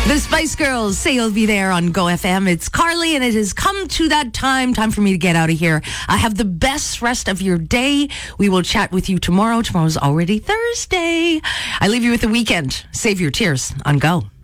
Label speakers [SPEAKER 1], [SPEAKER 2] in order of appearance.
[SPEAKER 1] The Spice Girls say you'll be there on Go FM. It's Carly, and it has come to that time for me to get out of here. I have the best rest of your day. We will chat with you tomorrow. Tomorrow's already Thursday. I leave you with the weekend. Save your tears on Go.